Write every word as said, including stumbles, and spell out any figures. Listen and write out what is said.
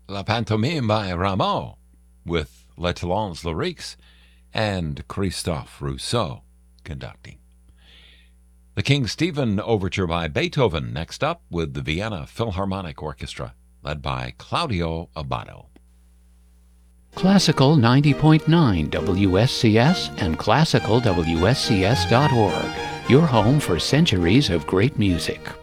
La Pantomime by Rameau, with Les Talons Lyriques and Christophe Rousseau conducting. The King Stephen Overture by Beethoven, next up with the Vienna Philharmonic Orchestra, led by Claudio Abbado. Classical ninety point nine W S C S and classical W S C S dot org, your home for centuries of great music.